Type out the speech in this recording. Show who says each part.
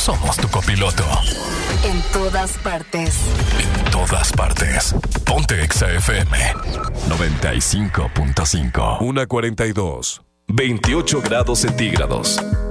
Speaker 1: somos tu copiloto.
Speaker 2: En todas partes.
Speaker 1: En todas partes. Ponte Exa FM 95.5.
Speaker 3: 1:42. 28 grados centígrados.